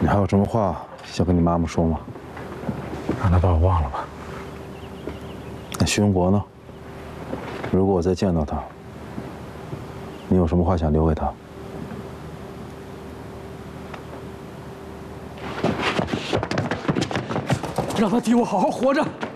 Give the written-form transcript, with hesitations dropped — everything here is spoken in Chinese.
还有什么话想跟你妈妈说吗？ 让她把我忘了吧。 那徐永国呢？如果我再见到他，你有什么话想留给他？ 让他替我好好活着。